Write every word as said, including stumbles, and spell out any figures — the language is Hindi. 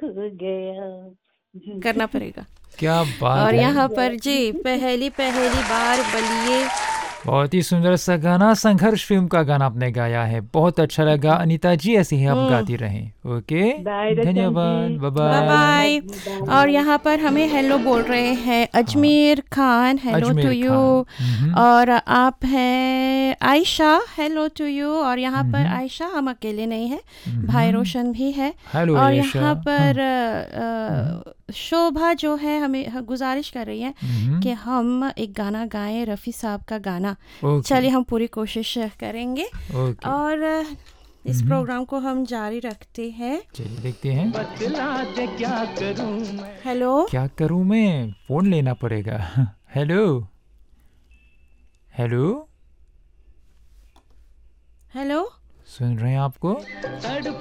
खो गया। करना पड़ेगा। क्या बात और है, यहाँ पर जी पहली पहली बार बलिए। बहुत ही सुंदर सा गाना, संघर्ष फिल्म का गाना आपने गाया है, बहुत अच्छा लगा अनीता जी, ऐसे ही आप हम्म। गाती रहें। ओके, बाय रतन धन्यवाद, जी, bye bye bye bye. Bye. रौनक जी, और बाय। यहाँ पर हमें हेलो बोल रहे हैं हाँ, Ajmer Khan, hello to Ajmer you. Khan. हम्म और आप हैं आयशा, हेलो टू यू। और यहाँ पर हम्म आयशा हम अकेले नहीं हैं, भाई हम्म। रोशन भी है। हेलो और आयशा। यहाँ हाँ। पर हम्म अ, अ, शोभा जो है हमें ह- गुजारिश कर रही है हम्म, कि हम एक गाना गाएं, रफ़ी साहब का गाना। ओके चलिए हम पूरी कोशिश करेंगे। ओके। और अ, इस हम्म, प्रोग्राम को हम जारी रखते हैं। चलिए देखते हैं। बतला दे क्या करूं मैं। हेलो क्या करूं मैं, फोन लेना पड़ेगा। Hello hello, hello. सुन रहे हैं आपको? तड़प